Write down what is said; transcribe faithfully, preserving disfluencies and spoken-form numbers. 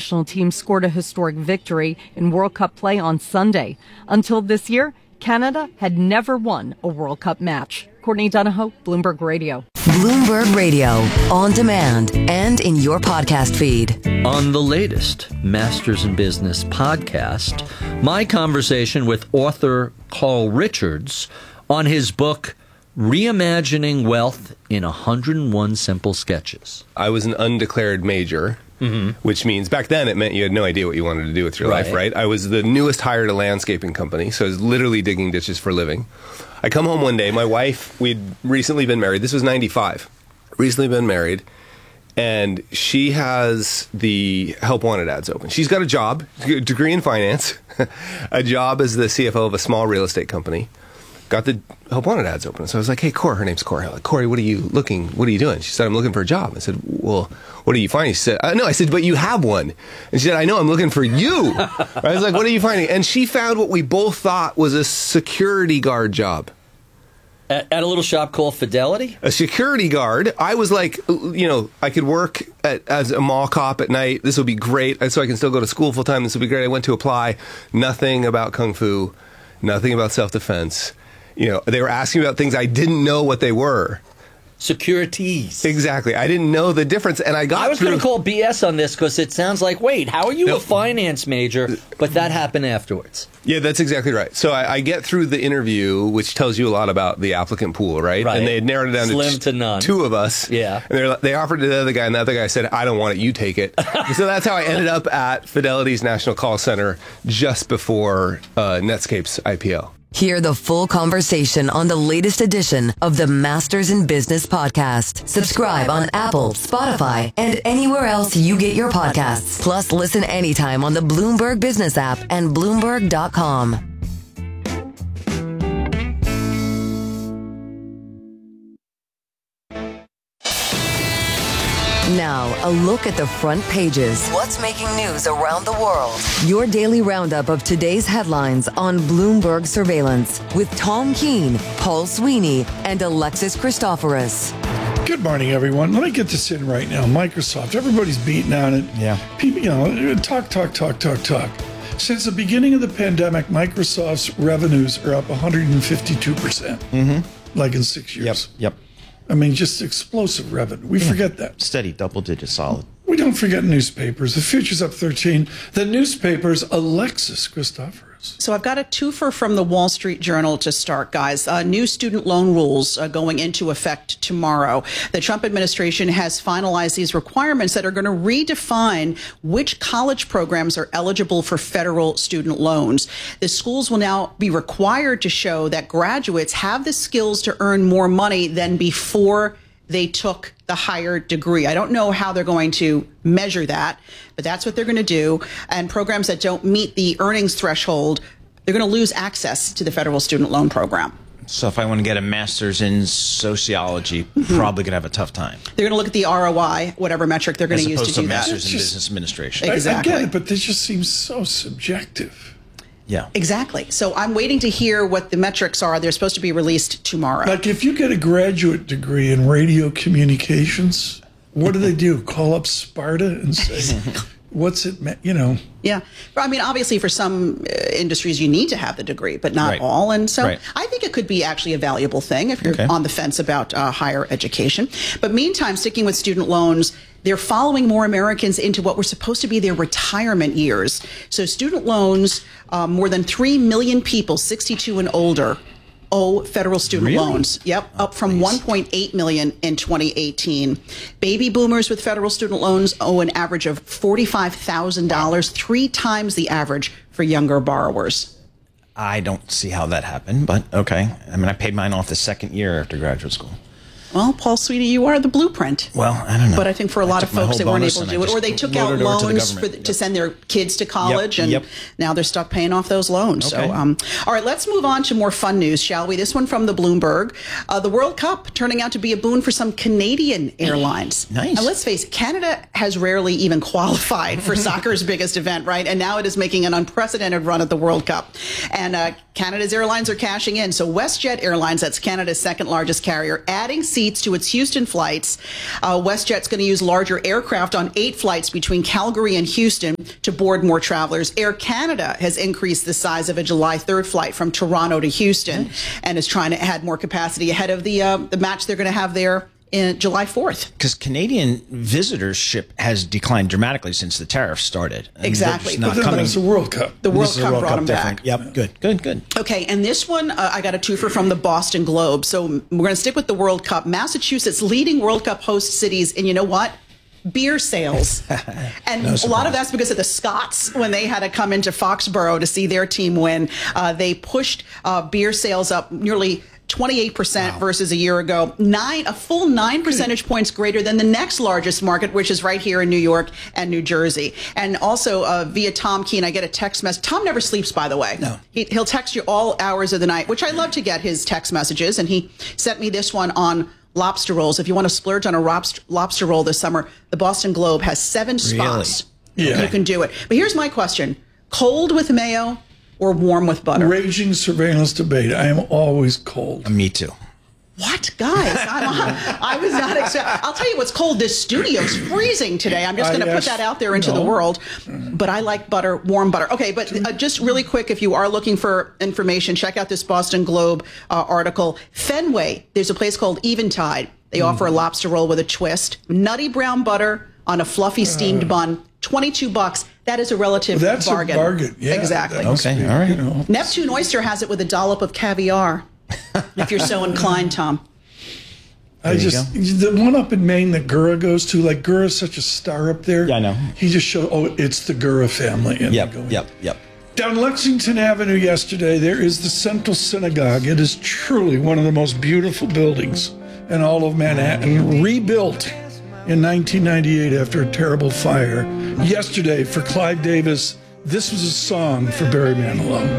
national team scored a historic victory in World Cup play on Sunday. Until this year, Canada had never won a World Cup match. Courtney Donahoe, Bloomberg Radio. Bloomberg Radio, on demand and in your podcast feed. On the latest Masters in Business podcast, my conversation with author Carl Richards on his book, Reimagining Wealth in one hundred one Simple Sketches. I was an undeclared major, mm-hmm. which means back then it meant you had no idea what you wanted to do with your right. life, right? I was the newest hire at a landscaping company, so I was literally digging ditches for a living. I come home one day, my wife, we'd recently been married. This was ninety-five. Recently been married. And she has the Help Wanted ads open. She's got a job, a degree in finance, a job as the C F O of a small real estate company. Got the Help Wanted ads open. So I was like, hey, Corey, her name's Corey. Like, Corey, what are you looking, what are you doing? She said, I'm looking for a job. I said, well, what are you finding? She said, uh, no, I said, but you have one. And she said, I know, I'm looking for you. I was like, what are you finding? And she found what we both thought was a security guard job. At, at a little shop called Fidelity? A security guard. I was like, you know, I could work at, as a mall cop at night. This would be great. So I can still go to school full time. This would be great. I went to apply. Nothing about Kung Fu. Nothing about self-defense. You know, they were asking about things I didn't know what they were. Securities. Exactly. I didn't know the difference, and I got I was through... going to call B S on this because it sounds like, wait, how are you no. a finance major? But that happened afterwards. Yeah, that's exactly right. So I, I get through the interview, which tells you a lot about the applicant pool, right? Right. And they had narrowed it down Slim to, to none. two of us. Yeah. And they're, they offered it to the other guy, and the other guy said, I don't want it, you take it. So that's how I ended up at Fidelity's National Call Center just before uh, Netscape's I P O. Hear the full conversation on the latest edition of the Masters in Business podcast. Subscribe on Apple, Spotify, and anywhere else you get your podcasts. Plus, listen anytime on the Bloomberg Business app and Bloomberg dot com. Now, a look at the front pages. What's making news around the world? Your daily roundup of today's headlines on Bloomberg Surveillance with Tom Keene, Paul Sweeney, and Alexis Christoforous. Good morning, everyone. Let me get this in right now. Microsoft, everybody's beating on it. Yeah. People, you know, talk, talk, talk, talk, talk. Since the beginning of the pandemic, Microsoft's revenues are up one hundred fifty-two percent. Mm-hmm. Like in six years. Yep, yep. I mean, just explosive revenue. We yeah. forget that. Steady, double digit, solid. We don't forget newspapers. The future's up thirteen. The newspapers, Alexis Christoforous. So I've got a twofer from the Wall Street Journal to start, guys. Uh, new student loan rules uh, going into effect tomorrow. The Trump administration has finalized these requirements that are going to redefine which college programs are eligible for federal student loans. The schools will now be required to show that graduates have the skills to earn more money than before they took the higher degree. I don't know how they're going to measure that, but that's what they're going to do. And programs that don't meet the earnings threshold, they're going to lose access to the federal student loan program. So if I want to get a master's in sociology, mm-hmm. probably going to have a tough time. They're going to look at the R O I, whatever metric they're going to use to, to do masters that. in business administration. Exactly. I, I get it, but this just seems so subjective. Yeah. Exactly. So I'm waiting to hear what the metrics are. They're supposed to be released tomorrow. Like if you get a graduate degree in radio communications, what do they do? Call up Sparta and say, what's it, you know? Yeah. I mean, obviously for some uh, industries you need to have the degree, but not right. all. And so right. I think it could be actually a valuable thing if you're okay. on the fence about uh, higher education. But meantime, sticking with student loans, they're following more Americans into what were supposed to be their retirement years. So student loans, uh, more than three million people, sixty-two and older, owe federal student really? loans. Yep, oh, up from please. one point eight million in twenty eighteen. Baby boomers with federal student loans owe an average of forty-five thousand dollars, three times the average for younger borrowers. I don't see how that happened, but okay. I mean, I paid mine off the second year after graduate school. Well, Paul Sweeney, you are the blueprint. Well, I don't know. But I think for a lot of folks, they weren't able to do it, or they took out loans to, for the, yep. to send their kids to college, yep. and yep. now they're stuck paying off those loans. Okay. So, um, all right, let's move on to more fun news, shall we? This one from the Bloomberg. Uh, the World Cup turning out to be a boon for some Canadian airlines. Nice. And let's face it, Canada has rarely even qualified for soccer's biggest event, right? And now it is making an unprecedented run at the World Cup. And uh, Canada's airlines are cashing in. So WestJet Airlines, that's Canada's second largest carrier, adding seats seats to its Houston flights. Uh, WestJet's going to use larger aircraft on eight flights between Calgary and Houston to board more travelers. Air Canada has increased the size of a July third flight from Toronto to Houston nice. and is trying to add more capacity ahead of the uh, the match they're going to have there in July fourth. Because Canadian visitorship has declined dramatically since the tariffs started. And exactly. Not but then coming. That's the World Cup. The World This is Cup a World brought Cup them different. back. Yep, good, good, good. Okay, and this one, uh, I got a twofer from the Boston Globe. So we're going to stick with the World Cup. Massachusetts leading World Cup host cities, and you know what? Beer sales. And No a lot of that's because of the Scots when they had to come into Foxborough to see their team win. Uh, they pushed uh, beer sales up nearly twenty-eight percent wow. versus a year ago, nine a full nine percentage points greater than the next largest market, which is right here in New York and New Jersey. And also uh, via Tom Keene, I get a text message. Tom never sleeps, by the way. No. He, he'll text you all hours of the night, which I love to get his text messages. And he sent me this one on lobster rolls. If you want to splurge on a lobster, lobster roll this summer, the Boston Globe has seven spots. Really? Yeah. You can do it. But here's my question. Cold with mayo or warm with butter? Raging surveillance debate. I am always cold. Me too. What, guys? I'm, I was not expecting. I'll tell you what's cold. This studio's freezing today. I'm just going to put that out there into no. the world. But I like butter, warm butter. Okay, but uh, just really quick, if you are looking for information, check out this Boston Globe uh, article. Fenway, there's a place called Eventide. They mm. offer a lobster roll with a twist. Nutty brown butter on a fluffy steamed uh. bun. twenty-two bucks. That is a relative well, that's bargain. a bargain. Yeah, exactly. Okay, be, all right. You know. Neptune Oyster has it with a dollop of caviar. If you're so inclined, Tom. I There just the one up in Maine that Gura goes to, like Gura's such a star up there. Yeah, I know. He just showed, oh, it's the Gura family. And Yep, going. yep, yep. Down Lexington Avenue yesterday, there is the Central Synagogue. It is truly one of the most beautiful buildings in all of Manhattan, rebuilt in nineteen ninety-eight after a terrible fire. Yesterday, for Clive Davis, this was a song for Barry Manilow.